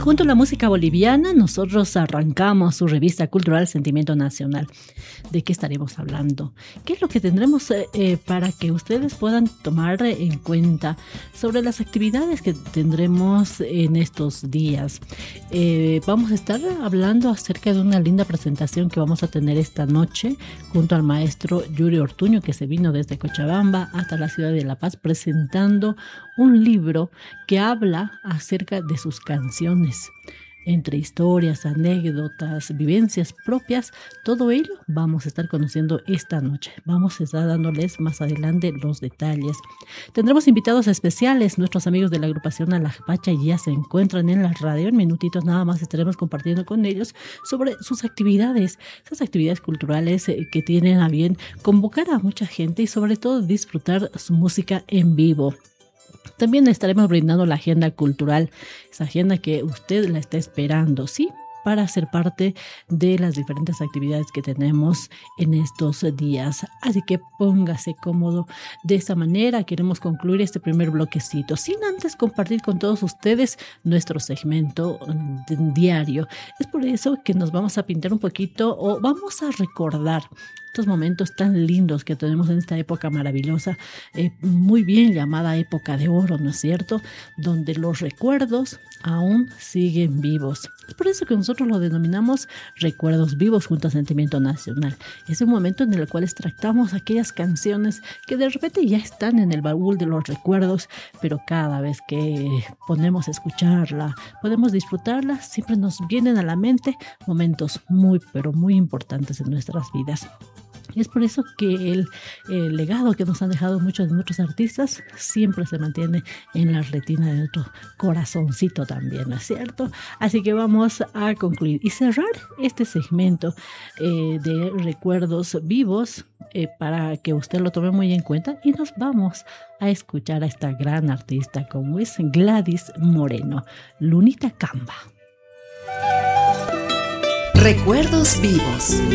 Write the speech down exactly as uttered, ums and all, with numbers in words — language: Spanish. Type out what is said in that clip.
Junto a la música boliviana, nosotros arrancamos su revista cultural Sentimiento Nacional. ¿De qué estaremos hablando? ¿Qué es lo que tendremos eh, para que ustedes puedan tomar en cuenta sobre las actividades que tendremos en estos días? Eh, vamos a estar hablando acerca de una linda presentación que vamos a tener esta noche junto al maestro Yuri Ortuño, que se vino desde Cochabamba hasta la ciudad de La Paz presentando un libro que habla acerca de sus canciones. Entre historias, anécdotas, vivencias propias, todo ello vamos a estar conociendo esta noche. Vamos a estar dándoles más adelante los detalles. Tendremos invitados especiales. Nuestros amigos de la agrupación Alapacha ya se encuentran en la radio. En minutitos nada más estaremos compartiendo con ellos sobre sus actividades, esas actividades culturales que tienen a bien convocar a mucha gente y sobre todo disfrutar su música en vivo. También estaremos brindando la agenda cultural, esa agenda que usted la está esperando, ¿sí? Para ser parte de las diferentes actividades que tenemos en estos días. Así que póngase cómodo. De esta manera queremos concluir este primer bloquecito, sin antes compartir con todos ustedes nuestro segmento diario. Es por eso que nos vamos a pintar un poquito o vamos a recordar estos momentos tan lindos que tenemos en esta época maravillosa, eh, muy bien llamada época de oro, ¿no es cierto? Donde los recuerdos aún siguen vivos. Es por eso que nosotros lo denominamos recuerdos vivos junto a Sentimiento Nacional. Es un momento en el cual extractamos aquellas canciones que de repente ya están en el baúl de los recuerdos, pero cada vez que ponemos a escucharla, podemos disfrutarla, siempre nos vienen a la mente momentos muy, pero muy importantes en nuestras vidas. Y es por eso que el, el legado que nos han dejado muchos de nuestros artistas siempre se mantiene en la retina de nuestro corazoncito también, ¿no es cierto? Así que vamos a concluir y cerrar este segmento eh, de recuerdos vivos eh, para que usted lo tome muy en cuenta y nos vamos a escuchar a esta gran artista como es Gladys Moreno, Lunita Camba. Recuerdos vivos.